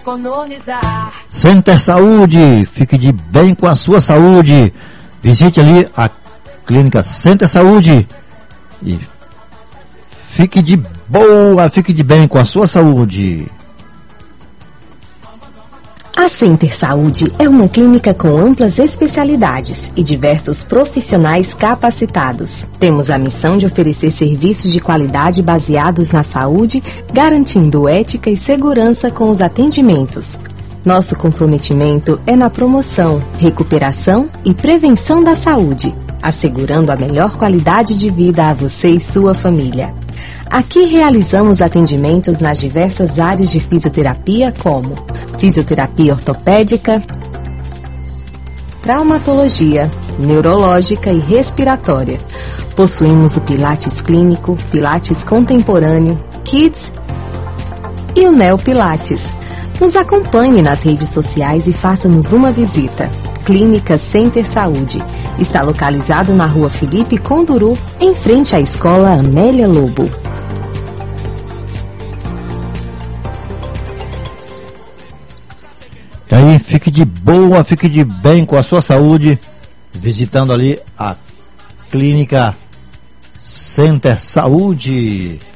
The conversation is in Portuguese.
economizar. Center Saúde, fique de bem com a sua saúde. Visite ali a clínica Center Saúde e fique de boa, fique de bem com a sua saúde. A Center Saúde é uma clínica com amplas especialidades e diversos profissionais capacitados. Temos a missão de oferecer serviços de qualidade baseados na saúde, garantindo ética e segurança com os atendimentos. Nosso comprometimento é na promoção, recuperação e prevenção da saúde, assegurando a melhor qualidade de vida a você e sua família. Aqui realizamos atendimentos nas diversas áreas de fisioterapia, como fisioterapia ortopédica, traumatologia, neurológica e respiratória. Possuímos o Pilates clínico, Pilates contemporâneo, Kids e o Neo Pilates. Nos acompanhe nas redes sociais e faça-nos uma visita. Clínica Center Saúde. Está localizado na Rua Felipe Conduru, em frente à Escola Amélia Lobo. Aí, fique de boa, fique de bem com a sua saúde, visitando ali a clínica Center Saúde.